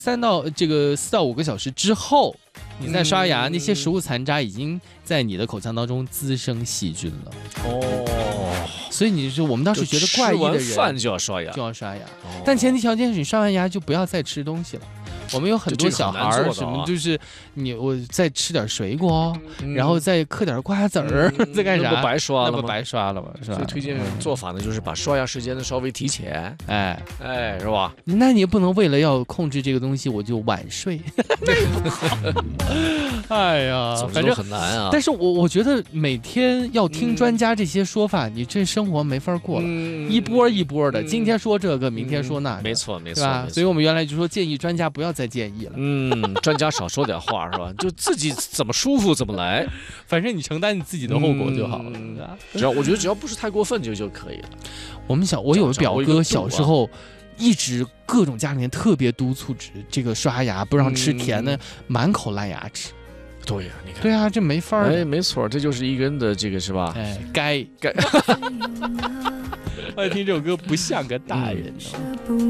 4到5个小时之后，你再刷牙，那些食物残渣已经在你的口腔当中滋生细菌了。 哦， 所以我们当时觉得怪异的人， 吃完饭就要刷牙， 但前提条件是你刷完牙就不要再吃东西了。我们有很多小孩什么就是我再吃点水果，然后再嗑点瓜子儿，再干啥？ 那不白刷了吗？ 那不白刷了吗？是吧？ 所以推荐做法呢，就是把刷牙时间呢稍微提前，哎，是吧？ 那你也不能为了要控制这个东西，我就晚睡。哎呀，反正很难啊。 但是我觉得每天要听专家这些说法，你这生活没法过了，一波一波的，今天说这个，明天说那个， 没错， 对吧？所以我们原来就说建议专家不要再建议了。 专家少说点话是吧？就自己怎么舒服怎么来， 反正你承担你自己的后果就好了。 我觉得只要不是太过分就可以了。 我有个表哥小时候。一直各种家里面特别督促这个刷牙，不让吃甜的，满口烂牙齿。 对呀，你看。 对啊，这没法儿。 没错，这就是一个人的这个是吧？ 该。我听这首歌不像个大人。